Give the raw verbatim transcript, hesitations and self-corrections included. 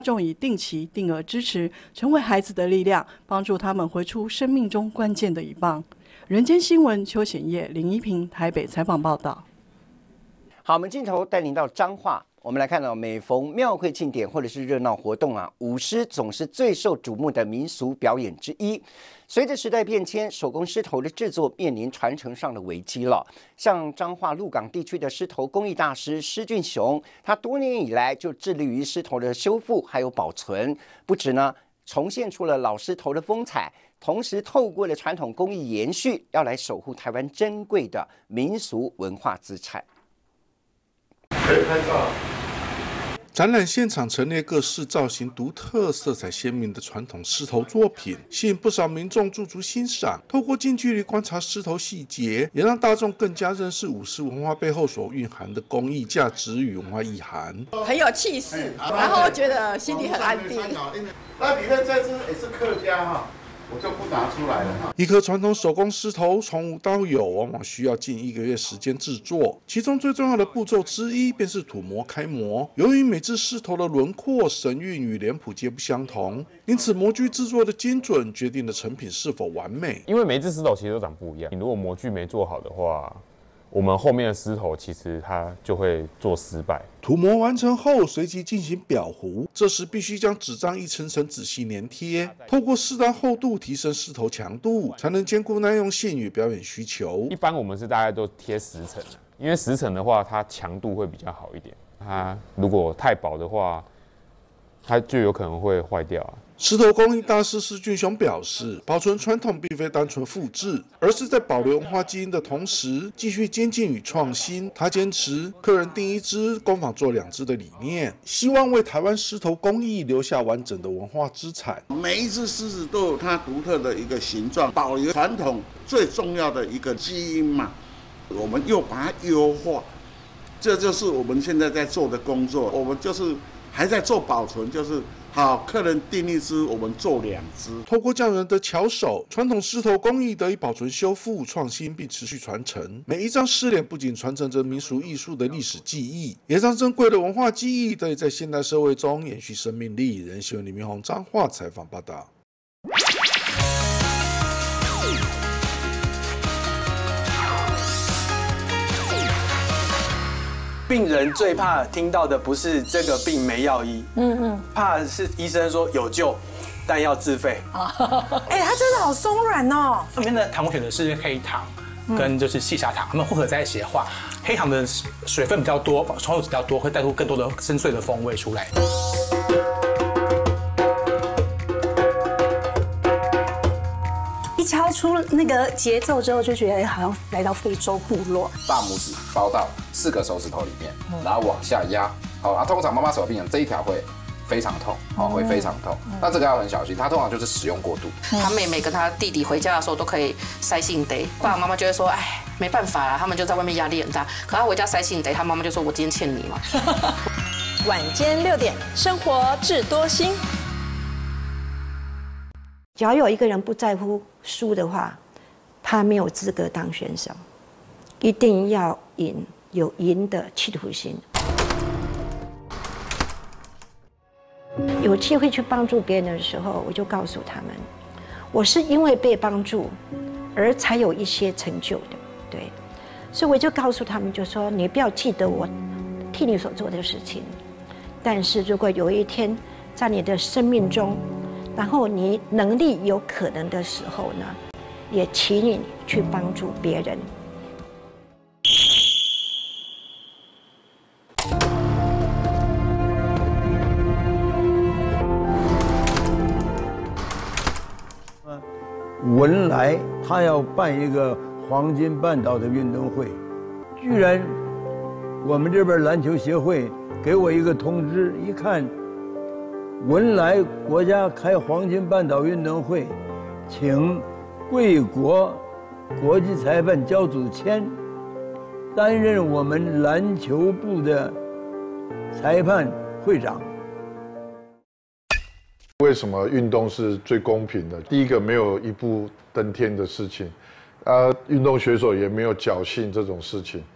众以定期定额支持，成为孩子的力量，帮助他们回出生命中关键的一棒。人间新闻邱显业、林依萍台北采访报道。 好，我们镜头带您到彰化。我们来看到，每逢庙会庆典或者是热闹活动啊，舞狮总是最受瞩目的民俗表演之一。随着时代变迁，手工狮头的制作面临传承上的危机了。像彰化鹿港地区的狮头工艺大师施俊雄，他多年以来就致力于狮头的修复还有保存，不止呢重现出了老狮头的风采，同时透过了传统工艺延续，要来守护台湾珍贵的民俗文化资产。 可以拍照。 展览现场陈列各式造型独特、色彩鲜明的传统狮头作品，吸引不少民众驻足欣赏。透过近距离观察狮头细节，也让大众更加认识舞狮文化背后所蕴含的工艺价值与文化意涵。 很有气势，然后觉得心里很安定。 那里面这只也是客家哈。我就不拿出来了。 一颗传统手工狮头从无到有，往往需要近一个月时间制作，其中最重要的步骤之一便是土模开模。由于每只狮头的轮廓、神韵与脸谱皆不相同，因此模具制作的精准决定了成品是否完美。 因为每一只狮头其实都长不一样，你如果模具没做好的话，我们后面的狮头其实它就会做失败。 涂模完成后，随即进行裱糊，这时必须将纸张一层层仔细粘贴，透过适当厚度提升狮头强度，才能兼顾耐用性与表演需求。 一般我们是大概都贴十层，因为十层的话，它强度会比较好一点。它如果太薄的话，它就有可能会坏掉啊。 狮头工艺大师施俊雄表示，保存传统并非单纯复制，而是在保留文化基因的同时，继续精进与创新。他坚持客人订一只，工坊做两只的理念，希望为台湾狮头工艺留下完整的文化资产。 每一只狮子都有它独特的一个形状，保留传统最重要的一个基因嘛，我们又把它优化，这就是我们现在在做的工作。我们就是还在做保存，就是好，客人订一只，我们做两只。 透过匠人的巧手，传统狮头工艺得以保存、修复、创新，并持续传承。每一张狮脸不仅传承着民俗艺术的历史记忆，也让珍贵的文化记忆得以在现代社会中延续生命力。人新闻李明宏彰化采访报道。 病人最怕听到的不是这个病没药医，嗯嗯，怕是医生说有救，但要自费。 哎，它真的好松软哦。 这边的糖我选的是黑糖，跟就是细砂糖，它们混合在一起的话，黑糖的水分比较多，稠度比较多，会带出更多的深邃的风味出来。 一敲出那个节奏之后，就觉得好像来到非洲部落。 大拇指包到四个手指头里面，然后往下压。好，啊，通常妈妈手病人这一条会非常痛，哦，会非常痛。那这个要很小心，它通常就是使用过度。 他妹妹跟他弟弟回家的时候都可以塞信得，爸爸妈妈就会说，哎，没办法啦，他们就在外面压力很大。可他回家塞信得，他妈妈就说，我今天欠你嘛。 晚间六点，生活智多星。 只要有一个人不在乎输的话，他没有资格当选手。一定要赢，有赢的企图心。有机会去帮助别人的时候，我就告诉他们，我是因为被帮助，而才有一些成就的，对。所以我就告诉他们，就说你不要记得我替你所做的事情，但是如果有一天在你的生命中，然后你能力有可能的时候呢，也请你去帮助别人。 文莱他要办一个黄金半岛的运动会，居然我们这边篮球协会给我一个通知，一看文莱国家开黄金半岛运动会，请贵国国际裁判焦祖谦担任我们篮球部的裁判会长。 为什么运动是最公平的？第一个，没有一步登天的事情，啊，运动选手也没有侥幸这种事情。